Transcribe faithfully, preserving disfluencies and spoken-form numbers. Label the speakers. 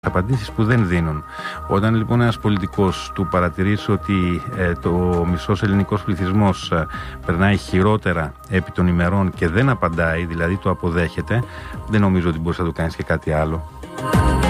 Speaker 1: απαντήσεις που δεν δίνουν. Όταν λοιπόν ένας πολιτικός του παρατηρήσει ότι ε, το μισός ελληνικός πληθυσμός ε, περνάει χειρότερα επί των ημερών και δεν απαντάει, δηλαδή το αποδέχεται, δεν νομίζω ότι μπορείς να το κάνεις και κάτι άλλο.